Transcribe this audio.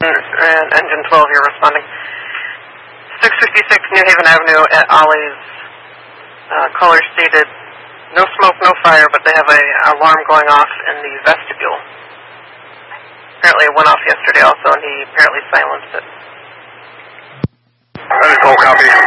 and engine 12, you're responding. 656 New Haven Avenue at Ollie's. Caller stated, no smoke, no fire, but they have an alarm going off in the vestibule. Apparently it went off yesterday also, and he apparently silenced it. That is all copy.